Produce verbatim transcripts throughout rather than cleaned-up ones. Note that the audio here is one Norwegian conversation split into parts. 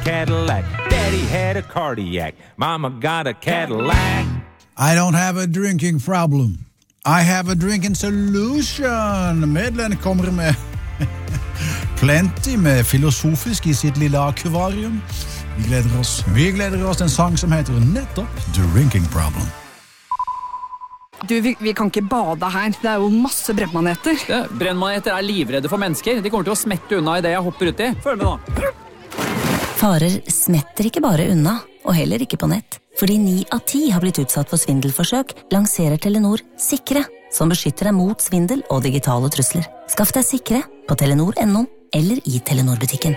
Cadillac. Daddy had a cardiac. Mama got a Cadillac. I don't have a drinking problem. I have a drinking solution. Medlem kommer med plenty med filosofisk i sitt lille akvarium. Vi gleder oss. Vi gleder oss til en sang som heter nettopp Drinking Problem. Du, vi, vi kan ikke bade her. Det er jo masse brennmaneter. Ja, brennmaneter er livredde for mennesker. De kommer til å smette unna i det jeg hopper ut i. Følg med nå. Farer smetter ikke bare unna, og heller ikke på nett. Fordi ni av ti har blitt utsatt for svindelforsøk, lanserer Telenor Sikre, som beskytter deg mot svindel og digitale trusler. Skaff deg Sikre på telenor punktum no eller i Telenor-butikken.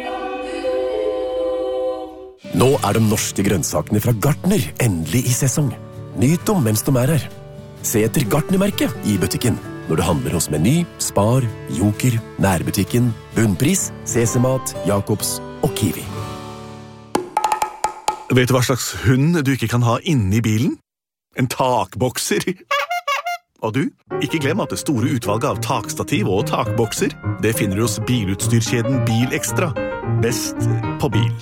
Nå er de norske grønnsakene fra Gartner endelig i sesong. Nyt dem mens de er her. Se etter Gartner-merket i butikken når du handler hos Meny, Spar, Joker, Nærbutikken, Bunnpris, Sesemat, Jakobs og Kiwi. Vet du hva slags hund du ikke kan ha inne i bilen? En takbokser. Og du, ikke glem at det store utvalget av takstativ og takbokser, det finner du hos bilutstyrkjeden Bil Extra. Best på bil.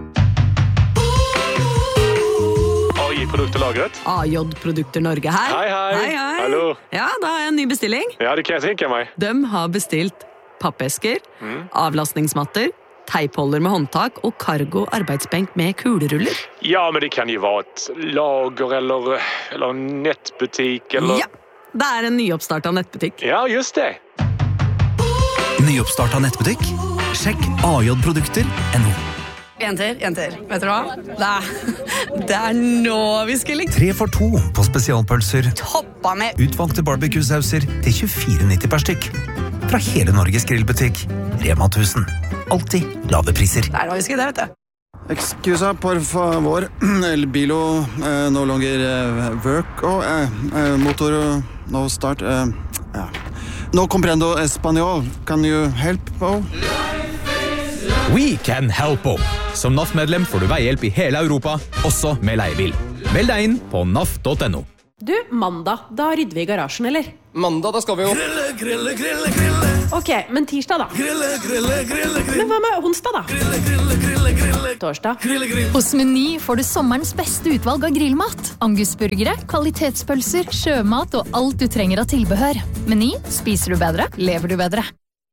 A J-produkter lagret. A J-produkter Norge her. Hei, hei. Hei, hei. Hallo. Ja, da har jeg en ny bestilling. Ja, det kan jeg tenke meg. De har bestilt pappesker, Mm. avlastningsmatter, teipholder med håndtak og cargo arbeidsbenk med kuleruller. Ja, men det kan jo være et lager eller, eller nettbutikk eller... Ja, det er en nyoppstartet nettbutikk. Ja, just det. Nyoppstartet nettbutikk? Sjekk A J-produkter punktum no. En til, en til. Vet du hva? Det er, det er nå vi skal ligge. Tre for to på spesialpølser. Toppa med. Utvalgte barbecue-sauser til tjuefire nitti per stykk. Fra hele Norges grillbutikk. Rema tusen. Alltid lave priser. Det er nå vi skal det, vet du. Excusa, por favor. El bilo eh, no longer eh, work. Oh, eh, eh, motor no start. Eh, ja. No comprendo español. Can you help? Oh? We can help you. Som N A F-medlem får du veihjelp i hele Europa, også med leiebil. Meld deg inn på N A F punktum no. Du, mandag, da rydder vi i garasjen, eller? Mandag, da skal vi jo... Grille, grille, grille, grille. Ok, men tirsdag da? Grille, grille, grille, grille. Men hva med onsdag da? Grille, grille, grille, grille. Torsdag? Grille, grille. Hos Meny får du sommerens beste utvalg av grillmat. Angusburgere, kvalitetspølser, sjømat og alt du trenger av tilbehør. Meny, spiser du bedre, lever du bedre.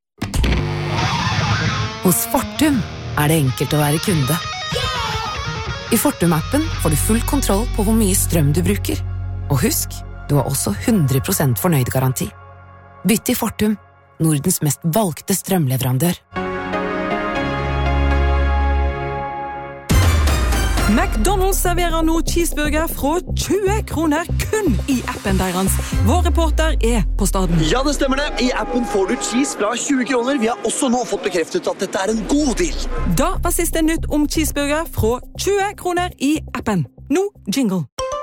Hos Fortum er det enkelt å være kunde. I Fortum-appen får du full kontroll på hvor mye strøm du bruker. Og husk, du har også hundre prosent fornøyd garanti. Bytt til Fortum, Nordens mest valgte strømleverandør. McDonald's serverer nå cheeseburger fra tjue kroner kun i appen deres. Vår reporter er på staden. Ja, det stemmer det. I appen får du cheese fra tjue kroner. Vi har også nå fått bekreftet at dette er en god deal. Da var siste nytt om cheeseburger fra tjue kroner i appen. Nå jingle.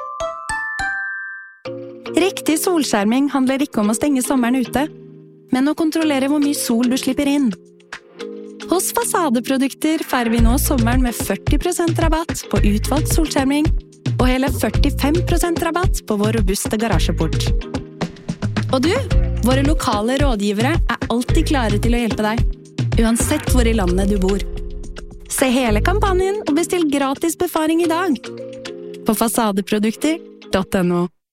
Riktig solskjerming handler ikke om å stenge sommeren ute, men å kontrollere hvor mye sol du slipper inn. Hos Fasadeprodukter feirer vi nå sommeren med førti prosent rabatt på utvalgt solskjerming, og hele førtifem prosent rabatt på vår robuste garasjeport. Og du, våre lokale rådgivere er alltid klare til å hjelpe deg, uansett hvor i landet du bor. Se hele kampanjen og bestill gratis befaring i dag på fasadeprodukter punktum no.